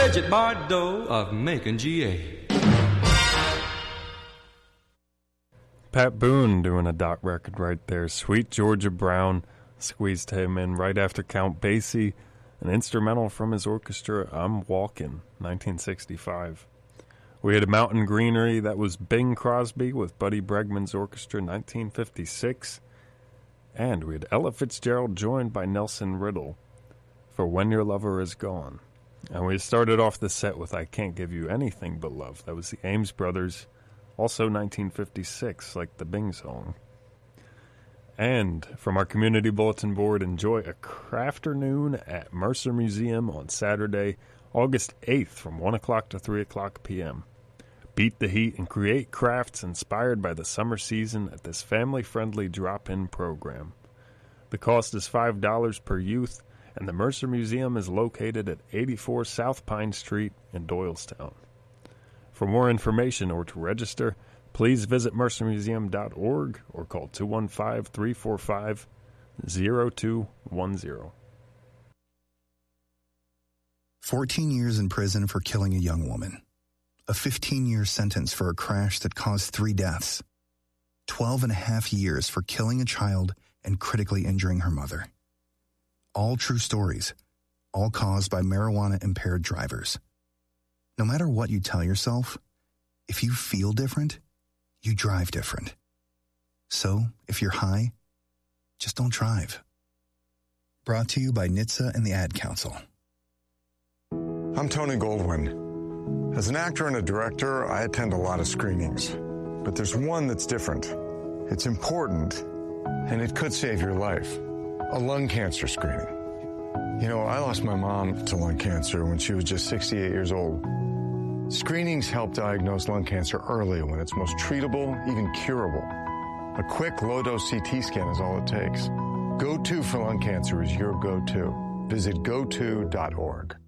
Bridget Bardot of Macon, GA. Pat Boone doing a dot record right there. Sweet Georgia Brown squeezed him in right after Count Basie, an instrumental from his orchestra, I'm Walkin', 1965. We had a Mountain Greenery, that was Bing Crosby with Buddy Bregman's orchestra, 1956. And we had Ella Fitzgerald joined by Nelson Riddle for When Your Lover Is Gone. And we started off the set with I Can't Give You Anything But Love. That was the Ames Brothers, also 1956, like the Bing song. And from our community bulletin board, enjoy a crafternoon at Mercer Museum on Saturday, August 8th from 1 o'clock to 3 o'clock p.m. Beat the heat and create crafts inspired by the summer season at this family-friendly drop-in program. The cost is $5 per youth, and the Mercer Museum is located at 84 South Pine Street in Doylestown. For more information or to register, please visit mercermuseum.org or call 215-345-0210. 14 years in prison for killing a young woman. A 15-year sentence for a crash that caused 3 deaths. 12 and a half years for killing a child and critically injuring her mother. All true stories, all caused by marijuana-impaired drivers. No matter what you tell yourself, if you feel different, you drive different. So, if you're high, just don't drive. Brought to you by NHTSA and the Ad Council. I'm Tony Goldwyn. As an actor and a director, I attend a lot of screenings. But there's one that's different. It's important, and it could save your life. A lung cancer screening. You know, I lost my mom to lung cancer when she was just 68 years old. Screenings help diagnose lung cancer early when it's most treatable, even curable. A quick low-dose CT scan is all it takes. Go-To for lung cancer is your go-to. Visit goto.org.